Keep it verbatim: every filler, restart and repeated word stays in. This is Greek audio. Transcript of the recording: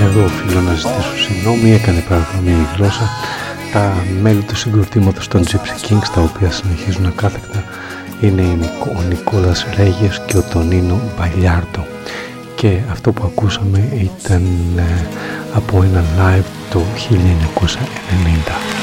Εδώ οφείλω να ζητήσω συγγνώμη, έκανε παρανομή η γλώσσα. Τα μέλη του συγκροτήματος των Gypsy Kings, τα οποία συνεχίζουν ακάθεκτα, είναι ο Νικόλας Ρέγες και ο Τονίνο Μπαλιάρντο. Και αυτό που ακούσαμε ήταν από ένα live το χίλια εννιακόσια ενενήντα.